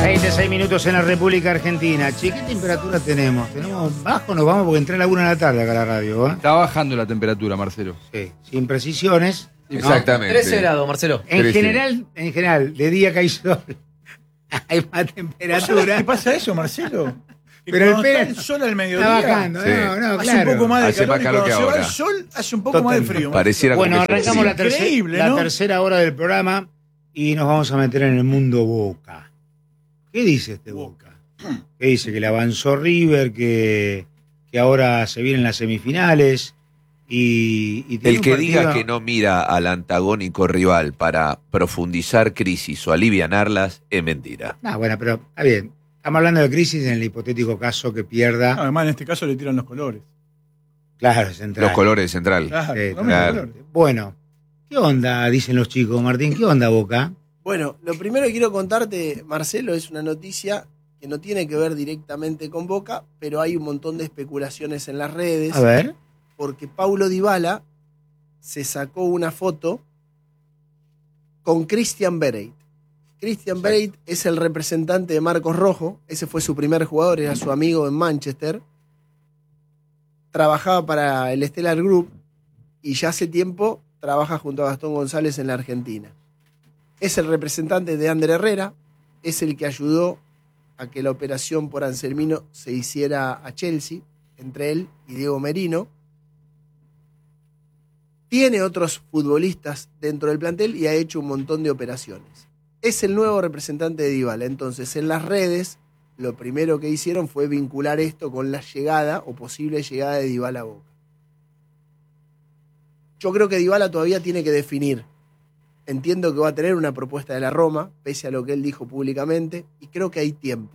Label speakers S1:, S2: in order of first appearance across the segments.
S1: 26 minutos en la República Argentina. Che, ¿qué temperatura tenemos? ¿Tenemos bajo? Nos vamos porque entré a la 1 de la tarde acá a la radio, ¿eh?
S2: Está bajando la temperatura, Marcelo.
S1: Sí, sin precisiones.
S3: Exactamente.
S4: 13 grados, Marcelo.
S1: En general, de día que hay sol, hay más temperatura.
S5: ¿Qué pasa eso, Marcelo? Que
S1: Pero
S5: cuando
S1: el
S5: está el sol al mediodía,
S1: Está bajando,
S3: Sí.
S1: no,
S5: hace
S1: claro.
S5: un poco más de
S3: Hace
S5: calor,
S3: más calor
S5: y
S3: que
S5: cuando se
S3: ahora.
S5: va el sol, hace un poco más de frío.
S3: Pareciera
S1: Bueno,
S3: como que
S1: arrancamos
S3: sí.
S5: Increíble,
S1: la
S5: ¿no?
S1: tercera hora del programa y nos vamos a meter en el mundo Boca. ¿Qué dice este Boca? ¿Qué dice? Que le avanzó River, que ahora se vienen las semifinales y tiene
S3: El
S1: un
S3: que
S1: partido-
S3: diga que no mira al antagónico rival para profundizar crisis o alivianarlas es mentira.
S1: No, bueno, pero está bien. Estamos hablando de crisis en el hipotético caso que pierda.
S5: Además, en este caso le tiran los colores.
S1: Claro, central.
S3: Los colores central.
S5: Claro,
S1: Sí,
S5: los
S3: claro.
S5: colores.
S1: Bueno, ¿qué onda? Dicen los chicos, Martín. ¿Qué onda, Boca?
S4: Bueno, lo primero que quiero contarte, Marcelo, es una noticia que no tiene que ver directamente con Boca, pero hay un montón de especulaciones en las redes,
S1: A ver.
S4: porque Paulo Dybala se sacó una foto con Christian Bereit. Christian Bereit es el representante de Marcos Rojo, ese fue su primer jugador, era su amigo en Manchester, trabajaba para el Stellar Group y ya hace tiempo trabaja junto a Gastón González en la Argentina. Es el representante de Ander Herrera, es el que ayudó a que la operación por Anselmino se hiciera a Chelsea, entre él y Diego Merino. Tiene otros futbolistas dentro del plantel y ha hecho un montón de operaciones. Es el nuevo representante de Dybala. Entonces, en las redes, lo primero que hicieron fue vincular esto con la llegada o posible llegada de Dybala a Boca. Yo creo que Dybala todavía tiene que definir. Entiendo que va a tener una propuesta de la Roma, pese a lo que él dijo públicamente, y creo que hay tiempo.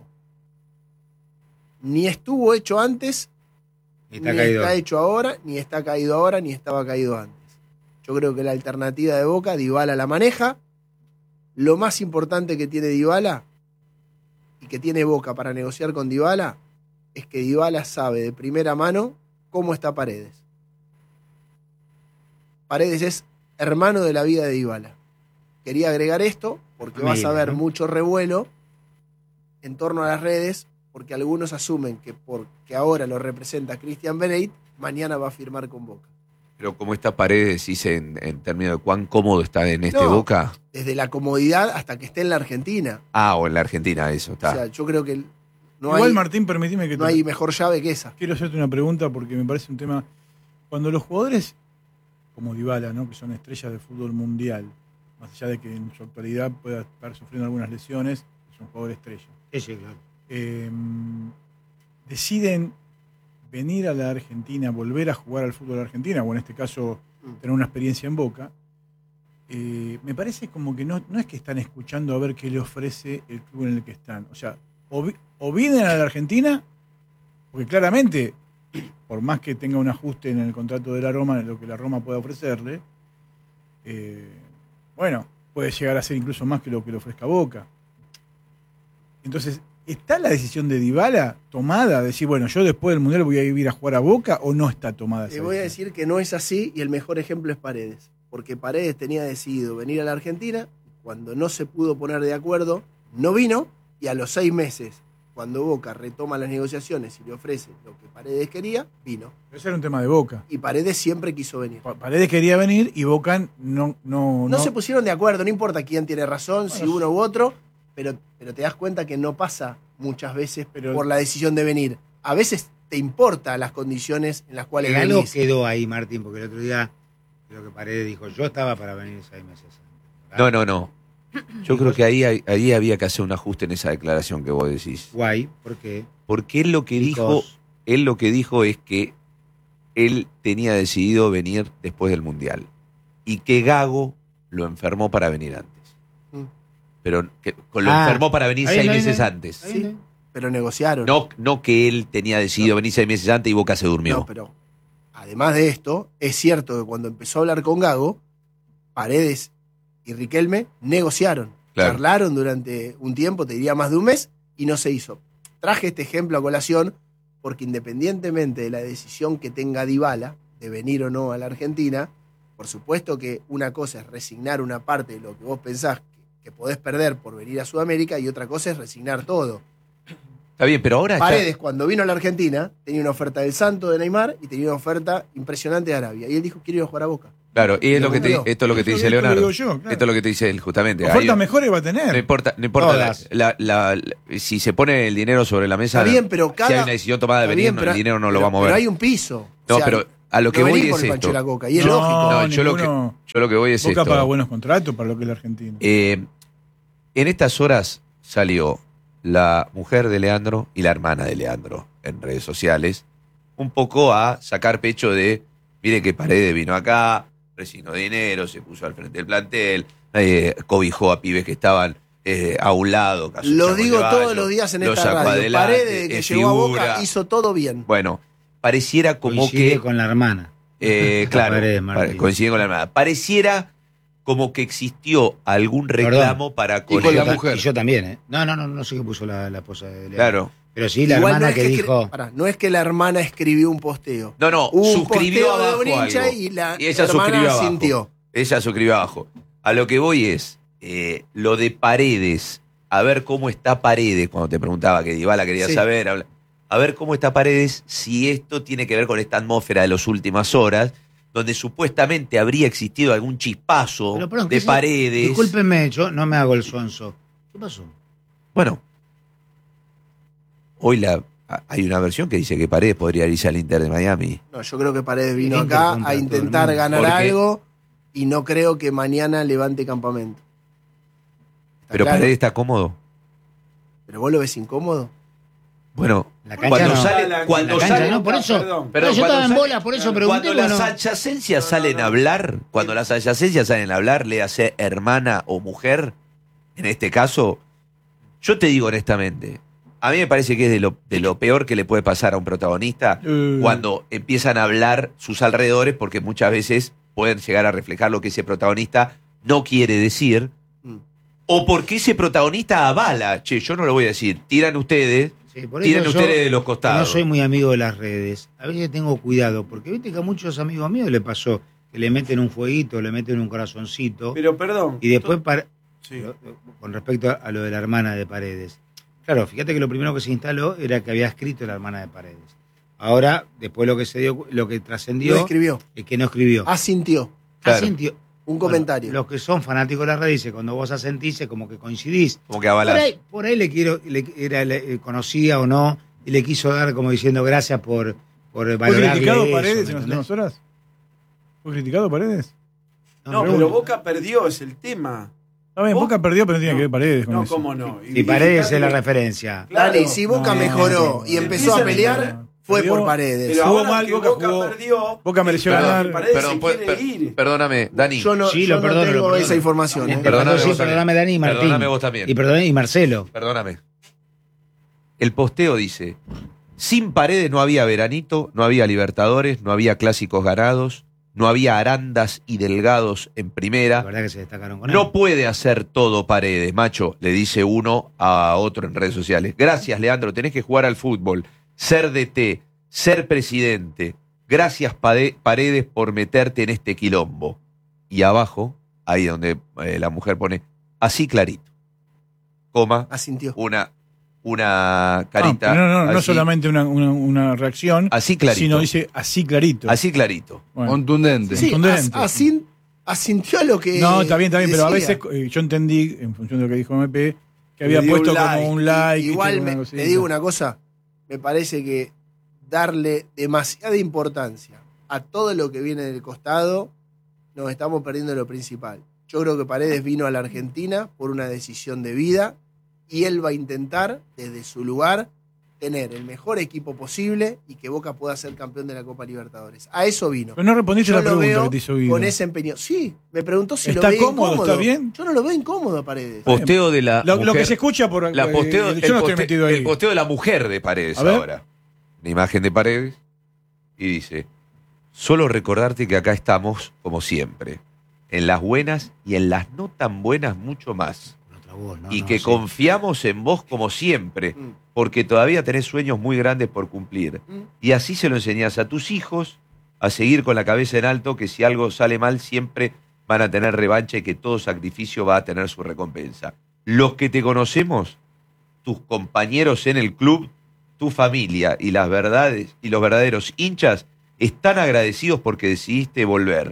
S4: Ni estuvo hecho antes,
S1: Ni
S4: ni
S1: está caído.
S4: está hecho ahora, ni está caído ahora, ni estaba caído antes. Yo creo que la alternativa de Boca, Dybala la maneja. Lo más importante que tiene Dybala y que tiene Boca para negociar con Dybala es que Dybala sabe de primera mano cómo está Paredes. Paredes es hermano de la vida de Dybala. Quería agregar esto porque vas a ver
S1: ¿no?
S4: mucho revuelo en torno a las redes, porque algunos asumen que porque ahora lo representa Christian Bereit, mañana va a firmar con Boca.
S3: Pero como esta pared decís en términos de cuán cómodo está en este
S4: No.
S3: Boca.
S4: Desde la comodidad hasta que esté en la Argentina.
S3: O en la Argentina, eso está.
S4: O sea, yo creo que no
S5: Igual,
S4: hay,
S5: Martín, permitime que
S4: no hay mejor llave que esa.
S5: quiero hacerte una pregunta porque me parece un tema. Cuando los jugadores como Dybala, ¿no? Que son estrellas del fútbol mundial, más allá de que en su actualidad pueda estar sufriendo algunas lesiones, es un jugador estrella.
S1: Sí, claro.
S5: Deciden venir a la Argentina, volver a jugar al fútbol de Argentina, o en este caso tener una experiencia en Boca, me parece como que no es que están escuchando a ver qué le ofrece el club en el que están. O sea, o vienen a la Argentina, porque claramente, por más que tenga un ajuste en el contrato de la Roma, en lo que la Roma pueda ofrecerle, bueno, puede llegar a ser incluso más que lo que le ofrezca Boca. Entonces, ¿está la decisión de Dybala tomada? De decir, bueno, yo después del Mundial voy a ir a jugar a Boca, ¿o no está tomada esa
S4: Te voy a
S5: decisión?
S4: decir que no es así y el mejor ejemplo es Paredes. Porque Paredes tenía decidido venir a la Argentina, cuando no se pudo poner de acuerdo, no vino y a los 6 meses, cuando Boca retoma las negociaciones y le ofrece lo que Paredes quería, vino.
S5: Ese era un tema de Boca.
S4: Y Paredes siempre quiso venir.
S5: Paredes quería venir y Boca no
S4: Se pusieron de acuerdo, no importa quién tiene razón, si
S5: Bueno,
S4: uno u otro, pero te das cuenta que no pasa muchas veces por la decisión de venir. A veces te importa las condiciones en las cuales
S1: Algo
S4: venís.
S1: quedó ahí, Martín, porque el otro día creo que Paredes dijo, yo estaba para venir 6 meses antes.
S3: No. Yo creo que ahí había que hacer un ajuste en esa declaración que vos decís.
S1: Guay, ¿por qué?
S3: Porque él lo que dijo es que él tenía decidido venir después del Mundial y que Gago lo enfermó para venir antes. Pero que lo enfermó para venir 6 meses antes.
S4: Sí, pero negociaron.
S3: No que él tenía decidido venir 6 meses antes y Boca se durmió.
S4: No, pero además de esto, es cierto que cuando empezó a hablar con Gago, Paredes y Riquelme negociaron.
S3: Claro.
S4: Charlaron durante un tiempo, te diría más de un mes, y no se hizo. Traje este ejemplo a colación porque independientemente de la decisión que tenga Dybala de venir o no a la Argentina, por supuesto que una cosa es resignar una parte de lo que vos pensás que que podés perder por venir a Sudamérica y otra cosa es resignar todo.
S3: Está bien, pero ahora
S4: Paredes, cuando vino a la Argentina, tenía una oferta del Santo de Neymar y tenía una oferta impresionante de Arabia. Y él dijo, quiero ir a jugar a Boca.
S3: Claro, y es
S4: Lo
S3: lo que
S4: cumplió.
S3: esto es lo que te dice
S5: Esto lo
S3: Leonardo.
S5: digo yo, claro.
S3: Esto es lo que te dice él, justamente.
S5: Ofertas
S3: Ahí-
S5: mejores va a tener.
S3: No importa
S1: Todas.
S3: si se pone el dinero sobre la mesa.
S4: Está bien, pero
S3: si hay una decisión tomada de
S4: está
S3: venir,
S4: bien,
S3: no,
S4: pero-
S3: el dinero no lo
S4: pero-
S3: va a mover.
S4: Pero hay un piso.
S3: No, pero a lo que
S4: no
S3: voy
S4: venís
S3: es
S4: por el
S3: esto.
S4: Pancho de la Coca. Y es
S5: No,
S4: lógico.
S3: No, yo
S5: ninguno.
S3: lo que voy es
S5: Boca
S3: esto.
S5: paga buenos contratos para lo que es la Argentina.
S3: En estas horas salió la mujer de Leandro y la hermana de Leandro en redes sociales, un poco a sacar pecho de, mire que Paredes vino acá, resignó dinero, se puso al frente del plantel, cobijó a pibes que estaban a un lado. Caso
S4: Lo
S3: Chaco
S4: digo
S3: Ceballos,
S4: todos los días en
S3: lo
S4: esta
S3: sacó
S4: radio.
S3: adelante,
S4: Paredes, que
S3: es
S4: llegó a Boca,
S3: figura.
S4: hizo todo bien.
S3: Bueno, pareciera como
S1: Coincide
S3: que...
S1: con la hermana.
S3: claro,
S1: Paredes, Martín.
S3: coincide con la hermana. Pareciera como que existió algún reclamo para
S2: Y con
S3: Corea.
S2: la mujer.
S1: Y yo también, ¿eh? No sé qué puso la esposa de Leandro.
S3: Claro.
S1: Pero sí, la
S4: Igual
S1: hermana
S4: no es
S1: que dijo...
S4: Pará, no es que la hermana escribió un posteo.
S3: No,
S4: Hubo un
S3: suscribió
S4: posteo de
S3: abajo
S4: un hincha
S3: algo.
S4: y la
S3: ella
S4: hermana
S3: suscribió abajo.
S4: sintió.
S3: Ella suscribió abajo. A lo que voy es, lo de Paredes, a ver cómo está Paredes, cuando te preguntaba que Dybala quería
S4: Sí.
S3: saber, a ver cómo está Paredes, si esto tiene que ver con esta atmósfera de las últimas horas, donde supuestamente habría existido algún chispazo
S1: Pero, perdón,
S3: de
S1: ¿qué se-
S3: Paredes.
S1: Discúlpenme, yo no me hago el sonso. ¿Qué pasó?
S3: Bueno, hoy hay una versión que dice que Paredes podría irse al Inter de Miami.
S4: No, yo creo que Paredes vino
S1: El Inter
S4: acá
S1: compra
S4: a
S1: todo
S4: intentar
S1: el mundo.
S4: ganar
S3: ¿Por qué?
S4: algo y no creo que mañana levante campamento. ¿Está
S3: Pero
S4: claro?
S3: Paredes está cómodo.
S4: ¿Pero vos lo ves incómodo?
S3: Bueno,
S1: La cancha
S3: cuando
S1: no.
S3: sale,
S1: La
S3: cuando
S1: cancha
S3: sale,
S1: no, por eso.
S6: Perdón.
S3: Perdón,
S1: yo
S3: cuando
S1: estaba en
S3: sale-
S1: bola, por eso pregunté.
S3: cuando las
S1: bueno,
S3: adyacencias salen a hablar, cuando las adyacencias salen a hablar, le hace hermana o mujer, en este caso, yo te digo honestamente, a mí me parece que es de lo peor que le puede pasar a un protagonista cuando empiezan a hablar sus alrededores, porque muchas veces pueden llegar a reflejar lo que ese protagonista no quiere decir,
S4: Mm.
S3: o porque ese protagonista avala, che, yo no lo voy a decir, tiran ustedes,
S1: sí, por eso
S3: tiran
S1: yo,
S3: ustedes de los
S1: que
S3: costados.
S1: no soy muy amigo de las redes. A veces tengo cuidado, porque viste que a muchos amigos míos le pasó que le meten un fueguito, le meten un corazoncito,
S6: Pero perdón.
S1: y después,
S6: Sí.
S1: con respecto a lo de la hermana de Paredes. Claro, fíjate que lo primero que se instaló era que había escrito la hermana de Paredes. Ahora, después lo que
S4: No
S1: trascendió
S4: escribió.
S1: es que no escribió.
S4: Asintió.
S3: Claro.
S1: Asintió.
S4: Un
S1: Bueno,
S4: comentario.
S1: los que son fanáticos de las redes dicen, cuando vos asentís, es como que coincidís.
S3: Como que avalas.
S1: Por ahí conocía o no, y le quiso dar como diciendo gracias por
S5: ¿Fue
S1: valorarle
S5: criticado
S1: eso,
S5: Paredes
S1: ¿me
S5: en las
S1: entendés?
S5: últimas horas? ¿Fue criticado Paredes?
S6: No,
S1: pero
S6: pero
S1: bueno.
S6: Boca perdió, es el tema.
S5: Está bien, Boca perdió, pero no tiene que ver Paredes con
S6: No,
S5: eso.
S6: cómo no.
S1: Y Paredes es la referencia.
S6: Claro.
S4: Dani, si Boca
S5: No,
S4: mejoró y
S5: no,
S4: empezó a
S6: no.
S4: pelear, fue
S5: Perdió.
S4: por Paredes.
S6: Pero
S5: Jugó
S6: ahora
S5: mal,
S6: que
S5: Boca
S6: Boca
S5: jugó-
S6: perdió.
S5: Boca mereció
S6: Perdón,
S5: ganar.
S6: Paredes
S3: Perdón,
S6: se quiere ir.
S3: perdóname, Dani.
S4: Yo no,
S1: Sí,
S4: yo
S1: lo
S4: no
S1: perdono,
S4: tengo
S1: lo
S4: esa
S1: perdono.
S4: información. ¿eh?
S3: Perdóname
S1: Sí,
S3: vos también.
S1: perdóname Dani y Martín.
S3: Perdóname vos también.
S1: Y Marcelo.
S3: Perdóname. El posteo dice: sin Paredes no había Veranito, no había Libertadores, no había clásicos ganados, no había Arandas y Delgados en
S1: La
S3: primera.
S1: verdad que se destacaron con él.
S3: No puede hacer todo Paredes, macho, le dice uno a otro en redes sociales. Gracias, Leandro, tenés que jugar al fútbol, ser DT, ser presidente. Gracias, Paredes, por meterte en este quilombo. Y abajo, ahí donde la mujer pone, así clarito, coma,
S4: Asintió.
S3: una carita.
S5: No
S3: así,
S5: solamente una reacción,
S3: así clarito.
S5: sino dice así clarito.
S3: Así clarito.
S5: Bueno.
S2: Contundente.
S4: Sí,
S5: Contundente.
S4: asintió a lo que.
S5: No, está bien, pero a
S4: decía.
S5: veces yo entendí, en función de lo que dijo MP, que había
S6: Le dio
S5: puesto
S6: un like.
S5: como un like.
S4: Igual
S5: ¿viste?
S4: me,
S5: Una cosita.
S4: te digo una cosa, me parece que darle demasiada importancia a todo lo que viene del costado, nos estamos perdiendo lo principal. Yo creo que Paredes vino a la Argentina por una decisión de vida y él va a intentar, desde su lugar, tener el mejor equipo posible y que Boca pueda ser campeón de la Copa Libertadores. A eso vino.
S5: Pero no respondiste
S4: Yo
S5: la
S4: lo
S5: pregunta
S4: veo
S5: que te hizo Guido.
S4: con ese empeño. Sí, me preguntó si
S5: ¿Está
S4: lo veía
S5: cómodo?
S4: incómodo.
S5: ¿Está bien?
S4: Yo no lo veo incómodo a Paredes.
S3: Posteo de la
S5: Lo
S3: mujer.
S5: que se escucha por
S3: La posteo,
S5: yo no estoy metido ahí.
S3: el posteo de la mujer de Paredes
S5: A ver.
S3: ahora. Una imagen de Paredes y dice: solo recordarte que acá estamos como siempre, en las buenas y en las no tan buenas mucho más.
S1: Con otra voz, ¿no?
S3: y
S1: No,
S3: que
S1: sí.
S3: confiamos en vos como siempre,
S4: Mm.
S3: porque todavía tenés sueños muy grandes por cumplir.
S4: Mm.
S3: Y así se lo enseñás a tus hijos, a seguir con la cabeza en alto, que si algo sale mal siempre van a tener revancha y que todo sacrificio va a tener su recompensa. Los que te conocemos, tus compañeros en el club, tu familia y las verdades y los verdaderos hinchas están agradecidos porque decidiste volver.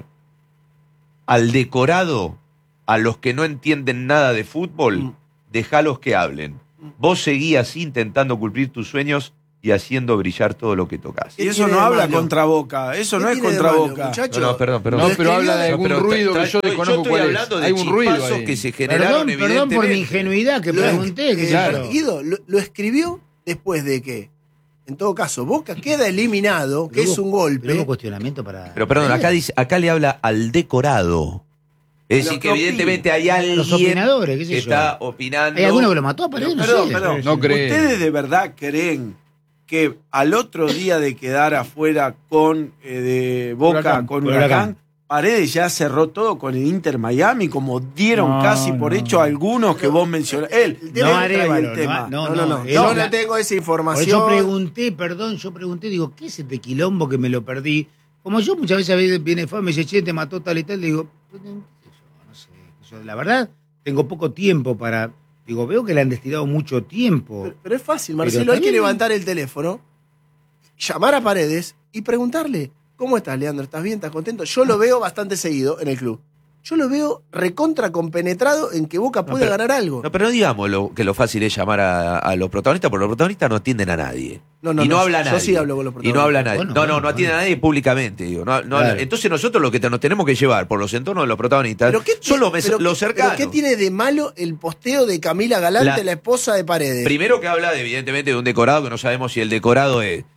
S3: Al decorado, a los que no entienden nada de fútbol, dejalos que hablen. Vos seguías intentando cumplir tus sueños y haciendo brillar todo lo que tocas.
S6: Y eso no habla contra Boca, eso no es contra Boca.
S4: Muchacho?
S3: No, perdón.
S5: No, pero habla de algún ruido que yo desconozco
S3: estoy
S5: cuál es.
S3: hablando de
S5: Hay un ruido
S3: chispazos
S5: ahí.
S3: que se generaron
S1: Perdón por mi
S3: evidentemente.
S1: ingenuidad que pregunté. Que
S5: claro.
S4: Guido, lo escribió después de que, en todo caso, Boca queda eliminado, que es un golpe.
S1: Pero hubo cuestionamiento para.
S3: Pero perdón, acá le habla al decorado. Es
S6: Los
S3: decir, que
S6: que
S3: evidentemente hay alguien
S1: Los opinadores, qué sé
S3: que
S1: yo.
S3: está opinando.
S1: ¿Hay alguno que lo mató a Paredes? No sé.
S6: Perdón.
S5: No creen.
S6: ¿Ustedes de verdad creen que al otro día de quedar afuera con de Boca,
S5: Huracán.
S6: con
S1: Huracán.
S6: Huracán, Paredes ya cerró todo con el Inter Miami, como dieron
S5: No,
S6: casi por
S5: no.
S6: hecho algunos que vos mencionaste. Él,
S4: El tema
S1: No,
S6: él trae
S1: Arévalo,
S6: el tema.
S1: no.
S4: Yo
S1: la-
S4: no tengo esa
S1: Por
S4: información.
S1: eso pregunté, digo, ¿qué es este quilombo que me lo perdí? Como yo muchas veces viene Fabio y me dice, che, te mató tal y tal, le digo, qué sé yo, no sé. Yo, la verdad, tengo poco tiempo para. Digo, veo que le han destinado mucho tiempo.
S4: Pero es fácil,
S1: Pero
S4: Marcelo. Hay que
S1: también-
S4: levantar el teléfono, llamar a Paredes y preguntarle, ¿cómo estás, Leandro? ¿Estás bien? ¿Estás contento? Yo lo veo bastante seguido en el club. Yo lo veo recontra compenetrado en que Boca puede
S3: pero-
S4: ganar algo.
S3: No, pero no digamos que lo fácil es llamar a los protagonistas, porque los protagonistas no atienden a nadie.
S4: No,
S3: y no habla
S4: yo
S3: nadie.
S4: sí hablo con los
S3: Y no habla nadie.
S1: Bueno,
S3: no atiende a nadie públicamente. Digo. No
S1: Claro.
S3: habla. Entonces nosotros lo que nos tenemos que llevar por los entornos de los protagonistas son los cercanos.
S4: ¿Pero qué tiene de malo el posteo de Camila Galante, la esposa de Paredes?
S3: Primero que habla evidentemente de un decorado que no sabemos si el decorado es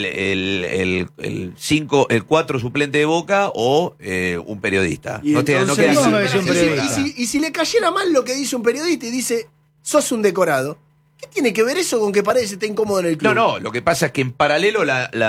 S3: el 4 suplente de Boca o un periodista.
S6: Y
S3: No queda
S6: entonces-
S3: claro.
S1: No, es un periodista.
S4: Y si le cayera mal lo que dice un periodista y dice, sos un decorado, ¿qué tiene que ver eso con que Paredes esté incómodo en el club?
S3: No, lo que pasa es que en paralelo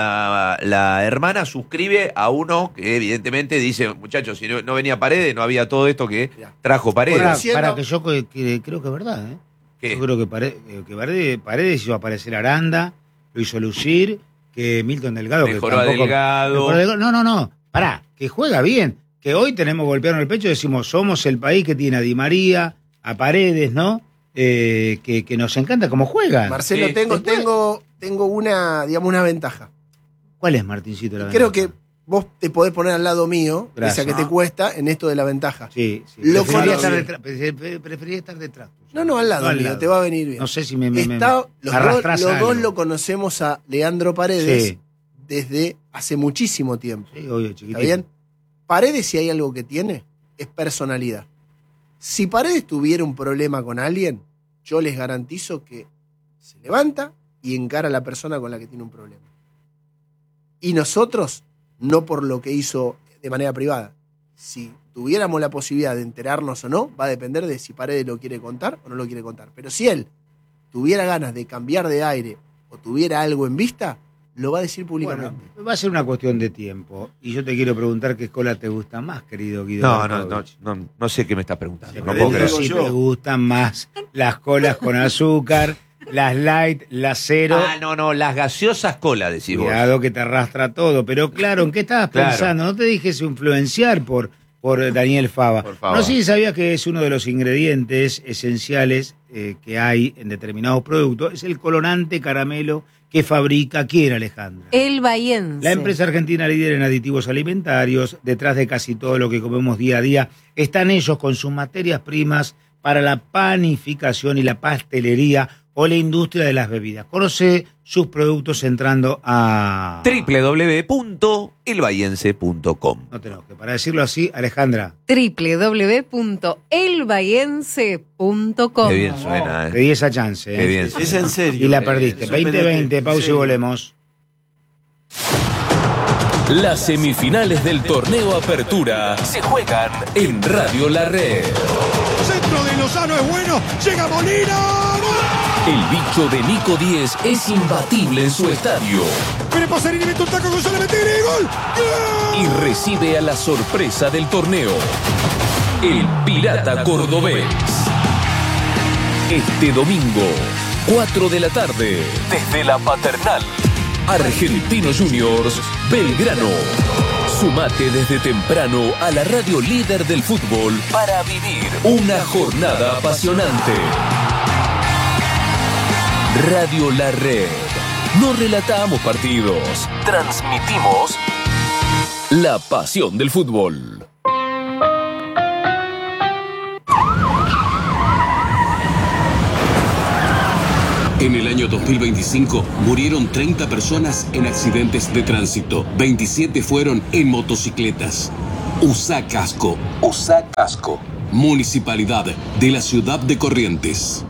S3: la hermana suscribe a uno que evidentemente dice, muchachos, si no venía Paredes, no había todo esto que trajo Paredes.
S1: Para,
S4: Siendo-
S1: para que yo creo que es verdad, ¿eh?
S3: ¿Qué?
S1: Yo creo que Paredes hizo aparecer a Aranda, lo hizo lucir, que Milton Delgado... que
S3: Mejoró a
S1: tampoco-
S3: Delgado.
S1: mejoró a Delgado. No, pará, que juega bien, que hoy tenemos golpeado en el pecho y decimos, somos el país que tiene a Di María, a Paredes, ¿no? Que nos encanta cómo juega.
S4: Marcelo,
S3: Sí.
S4: tengo una, digamos, una ventaja.
S1: ¿Cuál es, Martincito? la
S4: Creo
S1: ventaja?
S4: que vos te podés poner al lado mío,
S1: Gracias.
S4: pese a que te cuesta, en esto de la ventaja.
S1: Sí.
S4: Lo
S1: Preferiría
S4: conozco.
S1: preferiría estar detrás.
S4: No, al lado mío, te va a venir bien.
S1: No sé si me
S4: Los
S1: arrastrás
S4: dos
S1: algo.
S4: lo conocemos a Leandro Paredes
S1: Sí.
S4: desde hace muchísimo tiempo.
S1: Sí, obvio, chiquitito.
S4: ¿Está bien? Paredes, si hay algo que tiene, es personalidad. Si Paredes tuviera un problema con alguien, yo les garantizo que se levanta y encara a la persona con la que tiene un problema. Y nosotros, no por lo que hizo de manera privada. Si tuviéramos la posibilidad de enterarnos o no, va a depender de si Paredes lo quiere contar o no lo quiere contar. Pero si él tuviera ganas de cambiar de aire o tuviera algo en vista, lo va a decir públicamente.
S1: Bueno, va a ser una cuestión de tiempo. Y yo te quiero preguntar qué escuela te gusta más, querido Guido.
S3: No sé qué me estás preguntando.
S1: Te
S3: No puedo
S1: pregunto
S3: creer.
S1: si
S6: yo.
S1: te gustan más las colas con azúcar, las light, las cero.
S3: No, las gaseosas cola, decís vos.
S1: Cuidado que te arrastra todo. Pero claro, ¿en qué estabas
S3: Claro.
S1: pensando? No te dejes influenciar por Daniel Fava.
S3: Por favor.
S1: No sé si sabías que es uno de los ingredientes esenciales que hay en determinados productos. Es el colorante caramelo que fabrica, ¿quién, Alejandra?
S7: El Bahiense.
S1: La empresa argentina líder en aditivos alimentarios, detrás de casi todo lo que comemos día a día, están ellos con sus materias primas para la panificación y la pastelería o la industria de las bebidas. Conoce sus productos entrando a...
S3: www.elbahiense.com.
S1: No te enojes, para decirlo así, Alejandra,
S7: www.elbahiense.com.
S3: Qué bien suena,
S1: te di esa chance.
S3: Qué bien.
S6: Es en serio.
S1: Y la perdiste.
S6: Sorprendente.
S1: 2020, pausa y
S6: Sí.
S1: volvemos.
S8: Las semifinales del torneo Apertura se juegan en Radio La Red.
S9: Centro de Lozano es bueno. Llega Molina.
S8: El bicho de Nico 10 es imbatible en su estadio
S9: Viene Pasarini, mete un taco, González mete y gol.
S8: y recibe a la sorpresa del torneo, el Pirata Cordobés. Este domingo, 4 de la tarde, desde la Paternal, Argentinos Juniors, Belgrano. Sumate desde temprano a la radio líder del fútbol para vivir una jornada apasionante. Radio La Red. No relatamos partidos, transmitimos la pasión del fútbol.
S10: En el año 2025 murieron 30 personas en accidentes de tránsito. 27 fueron en motocicletas. Usá casco. Usá casco. Municipalidad de la ciudad de Corrientes.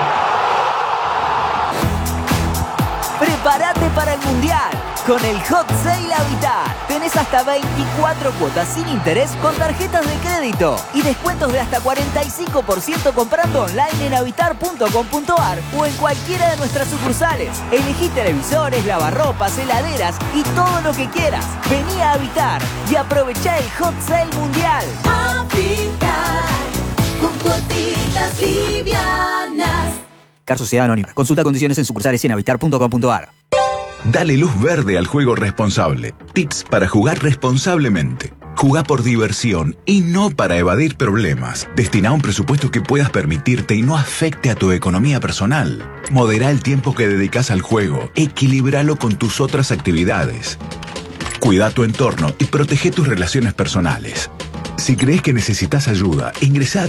S11: Prepárate para el Mundial. Con el Hot Sale Habitat tenés hasta 24 cuotas sin interés con tarjetas de crédito y descuentos de hasta 45% comprando online en habitar.com.ar o en cualquiera de nuestras sucursales. Elegí televisores, lavarropas, heladeras y todo lo que quieras. Vení a Habitar y aprovechá el Hot Sale Mundial.
S12: Habitar, con cuotitas livianas.
S11: Car Sociedad Anónima. Consulta condiciones en sucursales y en habitar.com.ar.
S13: Dale luz verde al juego responsable. Tips para jugar responsablemente. Jugá por diversión y no para evadir problemas. Destina un presupuesto que puedas permitirte y no afecte a tu economía personal. Moderá el tiempo que dedicas al juego. Equilíbralo con tus otras actividades. Cuida tu entorno y protege tus relaciones personales. Si crees que necesitas ayuda, ingresá a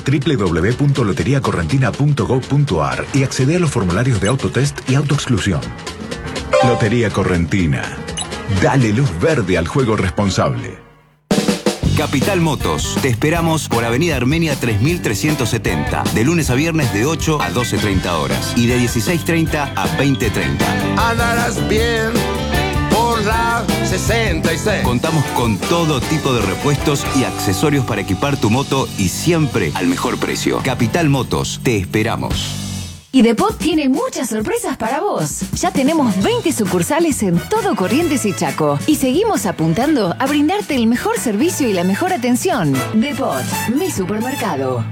S13: www.loteriacorrentina.gov.ar y accede a los formularios de autotest y autoexclusión. Lotería Correntina. Dale luz verde al juego responsable.
S14: Capital Motos. Te esperamos por Avenida Armenia 3370. De lunes a viernes de 8 a 12:30 horas. Y de 16:30 a 20:30.
S15: Andarás bien por la 66.
S14: Contamos con todo tipo de repuestos y accesorios para equipar tu moto y siempre al mejor precio. Capital Motos. Te esperamos.
S16: Y Depot tiene muchas sorpresas para vos. Ya tenemos 20 sucursales en todo Corrientes y Chaco. Y seguimos apuntando a brindarte el mejor servicio y la mejor atención. Depot, mi supermercado.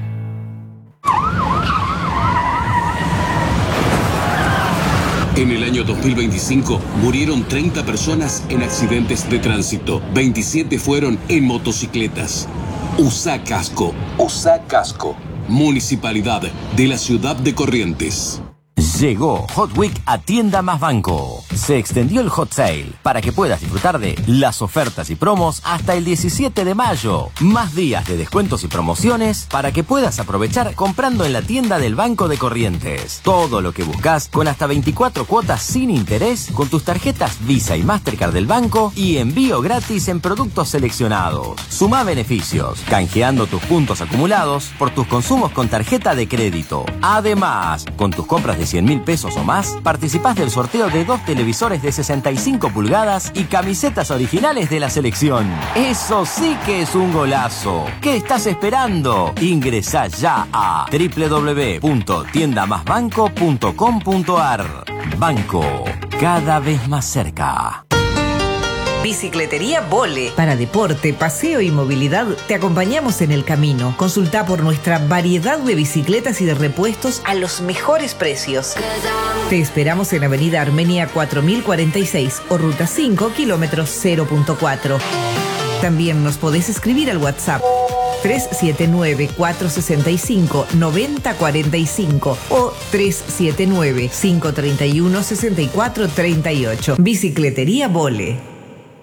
S10: En el año 2025 murieron 30 personas en accidentes de tránsito. 27 fueron en motocicletas. Usá casco. Usá casco. Municipalidad de la ciudad de Corrientes.
S17: Llegó Hot Week a Tienda Más Banco. Se extendió el Hot Sale para que puedas disfrutar de las ofertas y promos hasta el 17 de mayo. Más días de descuentos y promociones para que puedas aprovechar comprando en la tienda del Banco de Corrientes. Todo lo que buscas con hasta 24 cuotas sin interés con tus tarjetas Visa y Mastercard del banco y envío gratis en productos seleccionados. Sumá beneficios, canjeando tus puntos acumulados por tus consumos con tarjeta de crédito. Además, con tus compras de 100.000 pesos o más, participás del sorteo de 2 televisores de 65 pulgadas y camisetas originales de la selección. ¡Eso sí que es un golazo! ¿Qué estás esperando? Ingresá ya a www.tiendamasbanco.com.ar. Banco, cada vez más cerca.
S18: Bicicletería Vole. Para deporte, paseo y movilidad, te acompañamos en el camino. Consulta por nuestra variedad de bicicletas y de repuestos a los mejores precios. Te esperamos en Avenida Armenia 4046 o Ruta 5, kilómetros 0.4. También nos podés escribir al WhatsApp 379-465-9045 o 379-531-6438. Bicicletería Vole.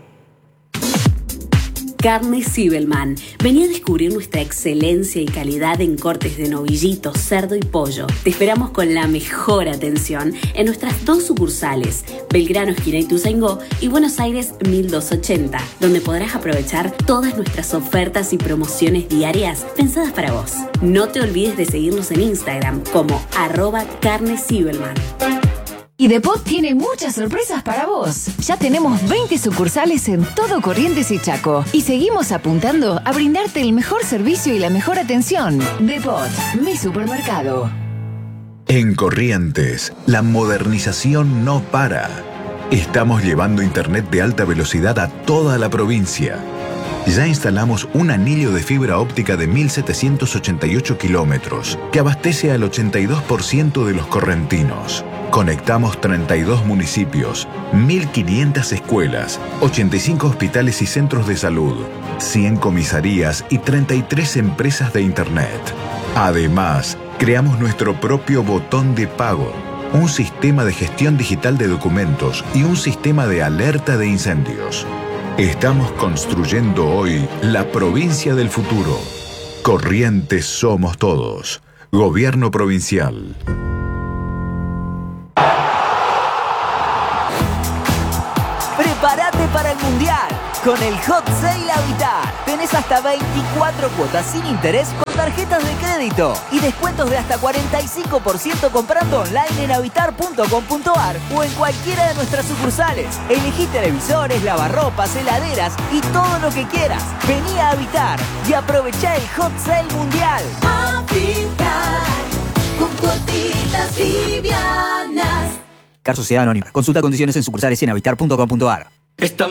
S19: Carne Zibelman. Vení a descubrir nuestra excelencia y calidad en cortes de novillito, cerdo y pollo. Te esperamos con la mejor atención en nuestras 2 sucursales, Belgrano, esquina Ituzaingó y Buenos Aires 1280, donde podrás aprovechar todas nuestras ofertas y promociones diarias pensadas para vos. No te olvides de seguirnos en Instagram como @carnezibelman.
S16: Y Depot tiene muchas sorpresas para vos. Ya tenemos 20 sucursales en todo Corrientes y Chaco. Y seguimos apuntando a brindarte el mejor servicio y la mejor atención. Depot, mi supermercado.
S13: En Corrientes, la modernización no para. Estamos llevando internet de alta velocidad a toda la provincia. Ya instalamos un anillo de fibra óptica de 1.788 kilómetros que abastece al 82% de los correntinos. Conectamos 32 municipios, 1.500 escuelas, 85 hospitales y centros de salud, 100 comisarías y 33 empresas de Internet. Además, creamos nuestro propio botón de pago, un sistema de gestión digital de documentos y un sistema de alerta de incendios. Estamos construyendo hoy la provincia del futuro. Corrientes somos todos. Gobierno provincial.
S11: Prepárate para el Mundial. Con el Hot Sale Habitat tenés hasta 24 cuotas sin interés con tarjetas de crédito y descuentos de hasta 45% comprando online en habitar.com.ar o en cualquiera de nuestras sucursales. Elegí televisores, lavarropas, heladeras y todo lo que quieras. Vení a Habitar y aprovechá el Hot Sale Mundial.
S12: Habitar con cuotitas livianas.
S11: Car Sociedad Anónima. Consulta condiciones en sucursales y en habitar.com.ar.